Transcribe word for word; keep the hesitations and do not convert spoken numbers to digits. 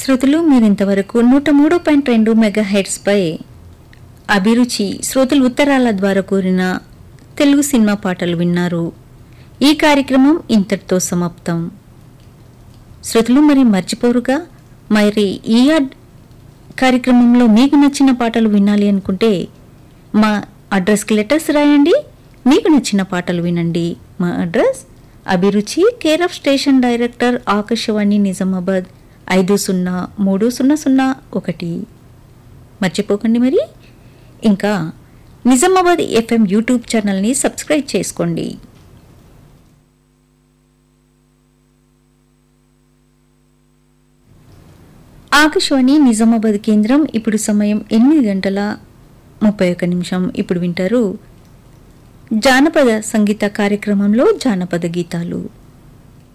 శ్రోతలు మీరింతవరకు నూట మూడు పాయింట్ రెండు మెగా హెడ్స్ పై అభిరుచి శ్రోతలు ఉత్తరాల ద్వారా కోరిన తెలుగు సినిమా పాటలు విన్నారు. ఈ కార్యక్రమం ఇంతటితో సమాప్తం. శ్రోతలు మరి మర్చిపోరుగా, మరి ఈ కార్యక్రమంలో మీకు నచ్చిన పాటలు వినాలి అనుకుంటే మా అడ్రస్కి లెటర్స్ రాయండి. మీకు నచ్చిన పాటలు వినండి. మా అడ్రస్ అభిరుచి, care of station director, Akashvani Nizamabad ఐదు సున్నా మూడు సున్నా సున్నా ఒకటి. మర్చిపోకండి మరి. ఇంకా నిజామాబాద్ ఎఫ్ఎం యూట్యూబ్ ఛానల్ని సబ్స్క్రైబ్ చేసుకోండి. ఆకాశవాణి నిజామాబాద్ కేంద్రం. ఇప్పుడు సమయం ఎనిమిది గంటల ముప్పై ఒక్క నిమిషం. ఇప్పుడు వింటారు జానపద సంగీత కార్యక్రమంలో జానపద గీతాలు.